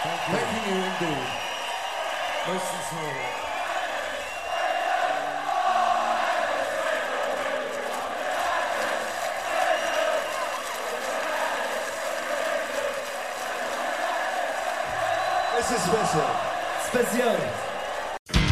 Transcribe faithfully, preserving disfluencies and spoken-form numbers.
Thank you indeed. Most sincerely. This is special. Spécial.